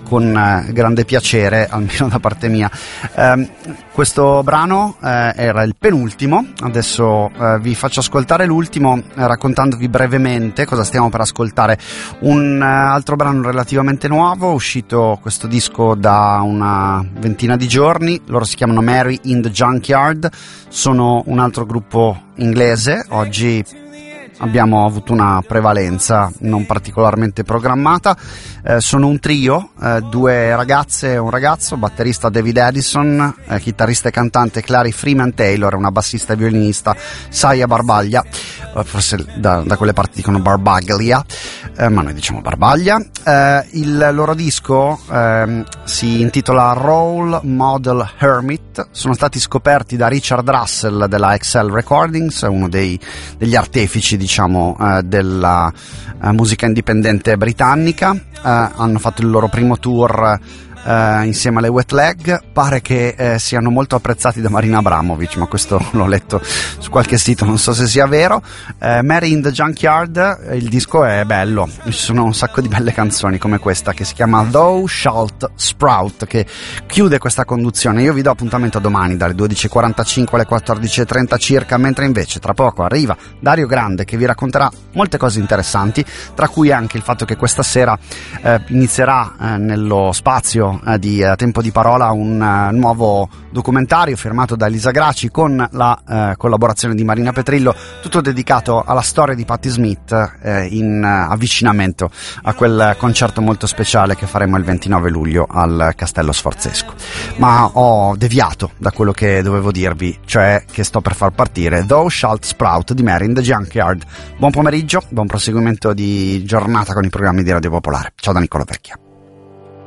con grande piacere, almeno da parte mia. Questo brano era il penultimo, adesso vi faccio ascoltare l'ultimo raccontandovi brevemente cosa stiamo per ascoltare. Un altro brano relativamente nuovo, uscito questo disco da una ventina di giorni, loro si chiamano Mary in the Junkyard, sono un altro gruppo inglese. Oggi abbiamo avuto una prevalenza non particolarmente programmata. Sono un trio, due ragazze e un ragazzo, batterista David Addison, chitarrista e cantante Clary Freeman Taylor, una bassista e violinista Saya Barbaglia, forse da quelle parti dicono Barbaglia, ma noi diciamo Barbaglia. Il loro disco si intitola Role Model Hermit, sono stati scoperti da Richard Russell della Excel Recordings, uno degli artefici diciamo della musica indipendente britannica. Hanno fatto il loro primo tour insieme alle Wet Leg. Pare che siano molto apprezzati da Marina Abramovic, ma questo l'ho letto su qualche sito, non so se sia vero. Mary in the Junkyard, il disco è bello, ci sono un sacco di belle canzoni come questa che si chiama Thou Shalt Sprout, che chiude questa conduzione. Io vi do appuntamento domani dalle 12.45 alle 14.30 circa, mentre invece tra poco arriva Dario Grande che vi racconterà molte cose interessanti, tra cui anche il fatto che questa sera inizierà nello spazio di Tempo di Parola un nuovo documentario firmato da Elisa Graci con la collaborazione di Marina Petrillo, tutto dedicato alla storia di Patti Smith in avvicinamento a quel concerto molto speciale che faremo il 29 luglio al Castello Sforzesco. Ma ho deviato da quello che dovevo dirvi, cioè che sto per far partire Thou Shalt Sprout di Mary in the Junkyard. Buon pomeriggio, buon proseguimento di giornata con i programmi di Radio Popolare. Ciao da Nicola Vecchia.